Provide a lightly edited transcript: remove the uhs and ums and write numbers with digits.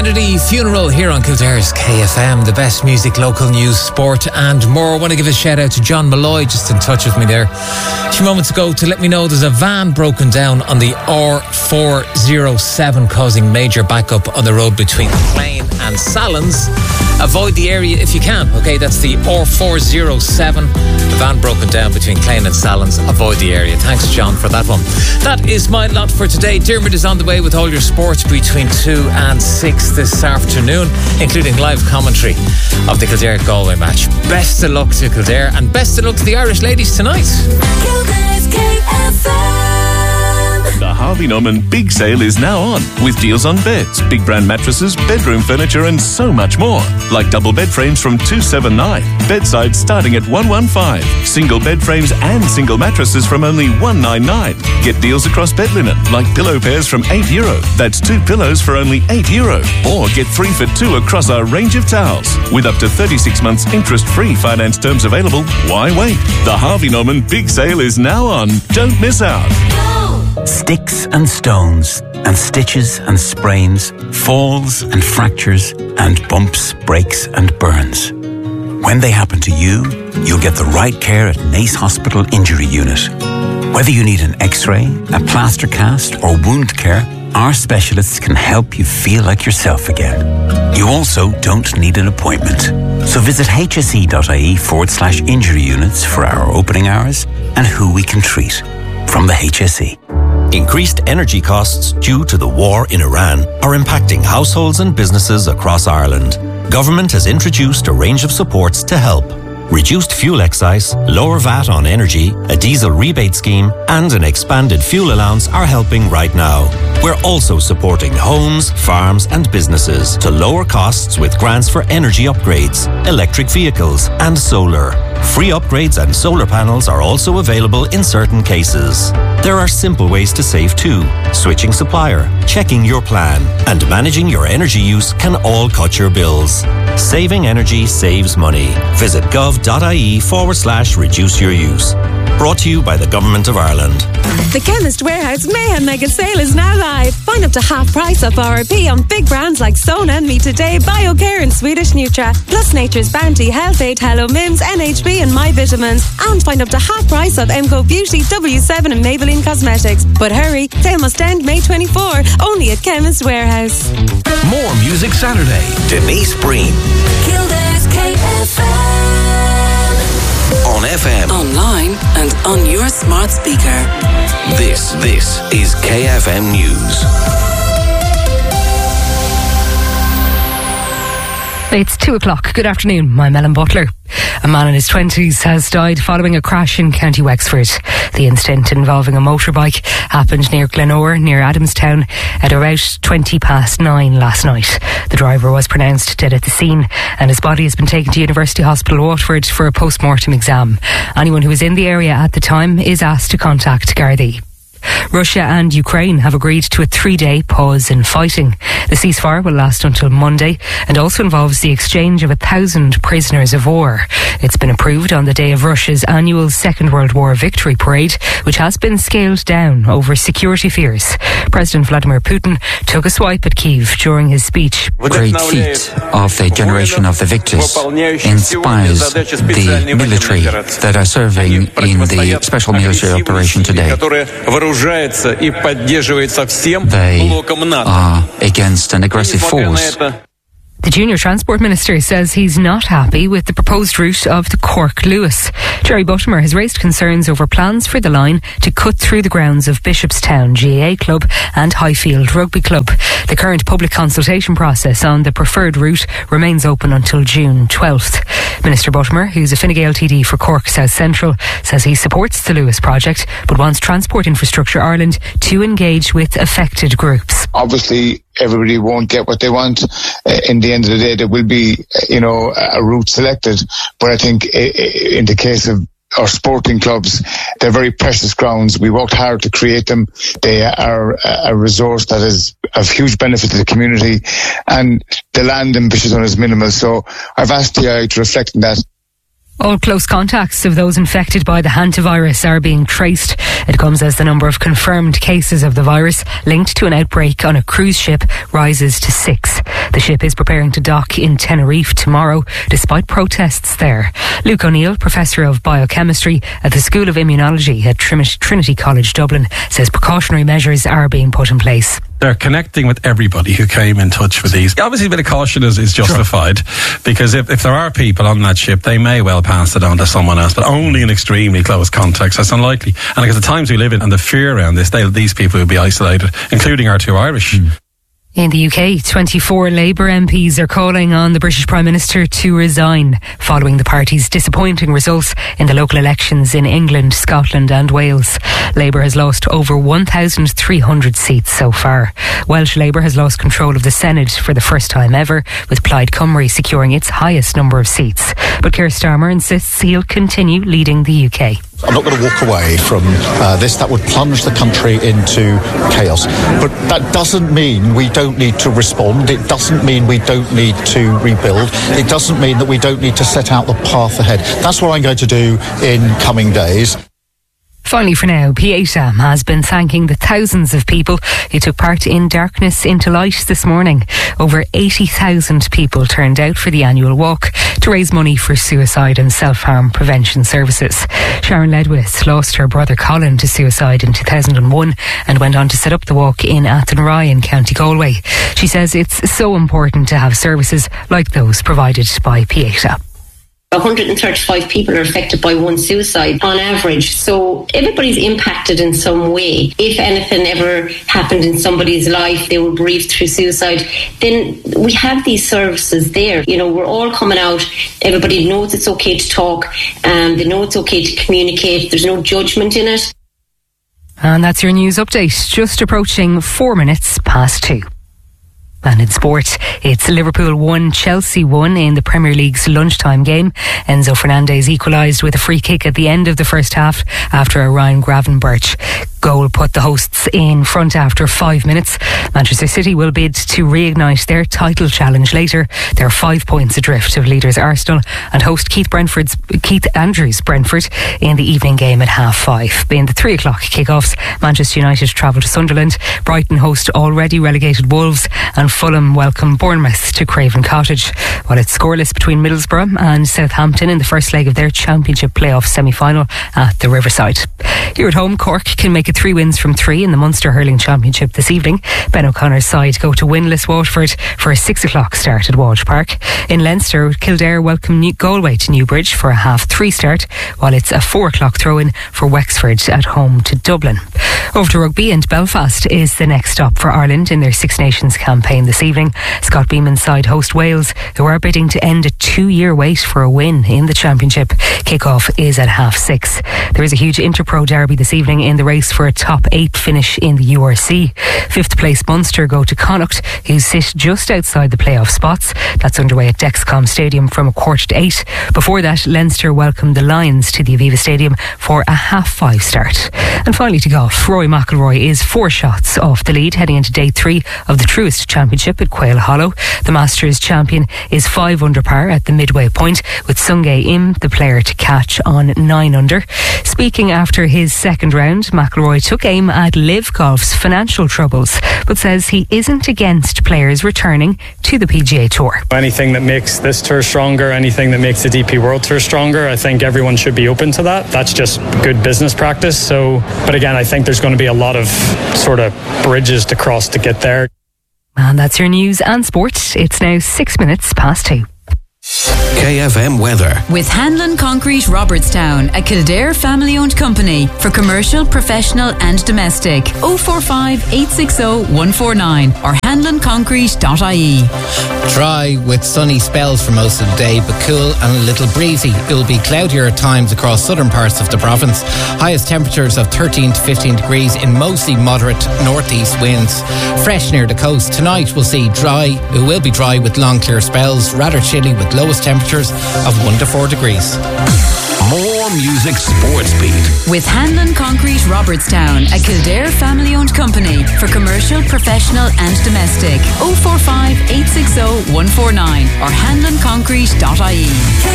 Kennedy funeral here on Kildare's KFM, the best music, local news, sport and more. I want to give a shout out to John Malloy, just in touch with me there a few moments ago to let me know there's a van broken down on the R407 causing major backup on the road between Clane and Sallins. Avoid the area if you can, okay? That's the R407. The van broken down between Clane and Sallins. Avoid the area. Thanks, John, for that one. That is my lot for today. Dermot is on the way with all your sports between 2 and 6 this afternoon, including live commentary of the Kildare-Galway match. Best of luck to Kildare and best of luck to the Irish ladies tonight. Kildare's KFM. The Harvey Norman Big Sale is now on, with deals on beds, big brand mattresses, bedroom furniture and so much more. Like double bed frames from $279, bedsides starting at $115, single bed frames and single mattresses from only $199. Get deals across bed linen, like pillow pairs from €8. That's 2 pillows for only €8. Or get 3 for 2 across our range of towels. With up to 36 months interest-free finance terms available, why wait? The Harvey Norman Big Sale is now on. Don't miss out. Sticks and stones and stitches and sprains, falls and fractures and bumps, breaks and burns. When they happen to you, you'll get the right care at Nace Hospital Injury Unit. Whether you need an X-ray, a plaster cast or wound care, our specialists can help you feel like yourself again. You also don't need an appointment. So visit hse.ie/injury units for our opening hours and who we can treat. From the HSE. Increased energy costs due to the war in Iran are impacting households and businesses across Ireland. Government has introduced a range of supports to help. Reduced fuel excise, lower VAT on energy, a diesel rebate scheme and an expanded fuel allowance are helping right now. We're also supporting homes, farms and businesses to lower costs with grants for energy upgrades, electric vehicles and solar. Free upgrades and solar panels are also available in certain cases. There are simple ways to save too. Switching supplier, checking your plan, and managing your energy use can all cut your bills. Saving energy saves money. Visit gov.ie/reduce your use. Brought to you by the Government of Ireland. The Chemist Warehouse Mayhem Mega Sale is now live. Find up to half price off RRP on big brands like Sona and Me Today, BioCare and Swedish Nutra, plus Nature's Bounty, Health Aid, Hello Mims, NHB and My Vitamins. And find up to half price off MCO Beauty, W7 and Maybelline Cosmetics. But hurry, sale must end May 24, only at Chemist Warehouse. More Music Saturday. Denise Breen. Kildare's KFM. On FM. Online and on your smart speaker. This is KFM News. It's 2:00. Good afternoon. I'm Ellen Butler. A man in his 20s has died following a crash in County Wexford. The incident involving a motorbike happened near Glenore, near Adamstown, at about 9:20 last night. The driver was pronounced dead at the scene and his body has been taken to University Hospital Waterford for a post-mortem exam. Anyone who was in the area at the time is asked to contact Gardaí. Russia and Ukraine have agreed to a 3-day pause in fighting. The ceasefire will last until Monday and also involves the exchange of 1,000 prisoners of war. It's been approved on the day of Russia's annual Second World War victory parade, which has been scaled down over security fears. President Vladimir Putin took a swipe at Kyiv during his speech. Great feat of the generation of the victors inspires the military that are serving in the special military operation today. They are against an aggressive force. The Junior Transport Minister says he's not happy with the proposed route of the Cork-Lewis. Jerry Buttimer has raised concerns over plans for the line to cut through the grounds of Bishopstown GAA Club and Highfield Rugby Club. The current public consultation process on the preferred route remains open until June 12th. Minister Buttimer, who's a Fine Gael TD for Cork South Central, says he supports the Lewis project but wants Transport Infrastructure Ireland to engage with affected groups. Obviously, everybody won't get what they want. In the end of the day, there will be, a route selected. But I think in the case of our sporting clubs, they're very precious grounds. We worked hard to create them. They are a resource that is of huge benefit to the community, and the land in Bishopstown is minimal. So I've asked TI to reflect on that. All close contacts of those infected by the hantavirus are being traced. It comes as the number of confirmed cases of the virus linked to an outbreak on a cruise ship rises to 6. The ship is preparing to dock in Tenerife tomorrow, despite protests there. Luke O'Neill, Professor of Biochemistry at the School of Immunology at Trinity College Dublin, says precautionary measures are being put in place. They're connecting with everybody who came in touch with these. Obviously, a bit of caution is justified, because if there are people on that ship, they may well pass it on to someone else, but only in extremely close context. That's unlikely. And because the times we live in and the fear around this, these people will be isolated, including our two Irish. In the UK, 24 Labour MPs are calling on the British Prime Minister to resign following the party's disappointing results in the local elections in England, Scotland and Wales. Labour has lost over 1,300 seats so far. Welsh Labour has lost control of the Senate for the first time ever, with Plaid Cymru securing its highest number of seats. But Keir Starmer insists he'll continue leading the UK. I'm not going to walk away from this. That would plunge the country into chaos. But that doesn't mean we don't need to respond. It doesn't mean we don't need to rebuild. It doesn't mean that we don't need to set out the path ahead. That's what I'm going to do in coming days. Finally for now, Pieta has been thanking the thousands of people who took part in Darkness into Light this morning. Over 80,000 people turned out for the annual walk to raise money for suicide and self-harm prevention services. Sharon Ledwith lost her brother Colin to suicide in 2001 and went on to set up the walk in Athenry in County Galway. She says it's so important to have services like those provided by Pieta. 135 people are affected by one suicide on average, so everybody's impacted in some way. If anything ever happened in somebody's life, they were bereaved through suicide, then we have these services there. You know, we're all coming out, everybody knows it's okay to talk, they know it's okay to communicate, there's no judgment in it. And that's your news update, just approaching 4 minutes past 2. And in sport, it's Liverpool 1, Chelsea 1 in the Premier League's lunchtime game. Enzo Fernandez equalised with a free kick at the end of the first half after a Ryan Gravenberch goal put the hosts in front after 5 minutes. Manchester City will bid to reignite their title challenge later. They're 5 points adrift of leaders Arsenal and host Keith Andrews Brentford in the evening game at 5:30. In the 3 o'clock kickoffs, Manchester United travel to Sunderland. Brighton host already relegated Wolves and Fulham welcome Bournemouth to Craven Cottage. While it's scoreless between Middlesbrough and Southampton in the first leg of their Championship playoff semi-final at the Riverside. Here at home, Cork can make it 3 wins from 3 in the Munster Hurling Championship this evening. Ben O'Connor's side go to winless Waterford for a 6 o'clock start at Walsh Park. In Leinster, Kildare welcome Galway to Newbridge for a 3:30 start, while it's a 4 o'clock throw-in for Wexford at home to Dublin. Over to rugby, and Belfast is the next stop for Ireland in their Six Nations campaign this evening. Scott Beeman's side host Wales, who are bidding to end a 2-year wait for a win in the Championship. Kick-off is at 6:30. There is a huge Interpro derby this evening in the race for a top 8 finish in the URC. 5th place Munster go to Connacht, who sit just outside the playoff spots. That's underway at Dexcom Stadium from 7:45. Before that, Leinster welcome the Lions to the Aviva Stadium for a 5:30 start. And finally to golf, Rory McIlroy is 4 shots off the lead heading into day 3 of the Truist Championship at Quail Hollow. The Masters champion is 5 under par at the midway point, with Sungjae Im the player to catch on 9 under. Speaking after his second round, McIlroy took aim at Liv Golf's financial troubles, but says he isn't against players returning to the PGA Tour. Anything that makes this tour stronger, anything that makes the DP World Tour stronger, I think everyone should be open to that. That's just good business practice. So, but again, I think there's going to be a lot of sort of bridges to cross to get there. And that's your news and sport. It's now 6 minutes past 2. KFM weather. With Hanlon Concrete Robertstown, a Kildare family-owned company for commercial, professional and domestic. 045 860 149 or hanlonconcrete.ie. Dry with sunny spells for most of the day, but cool and a little breezy. It will be cloudier at times across southern parts of the province. Highest temperatures of 13 to 15 degrees in mostly moderate northeast winds. Fresh near the coast. Tonight we'll see dry. It will be dry with long clear spells, rather chilly with lowest temperatures of 1 to 4 degrees. More music sports beat. With Hanlon Concrete Robertstown, a Kildare family-owned company for commercial, professional and domestic. 045 860 149 or hanlonconcrete.ie.